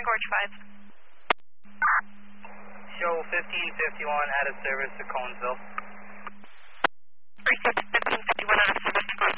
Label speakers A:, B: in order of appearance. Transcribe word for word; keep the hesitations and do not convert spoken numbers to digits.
A: Gorge five.
B: Show fifteen fifty-one out of service to Conesville.
A: fifteen fifty-one out of service to Gorge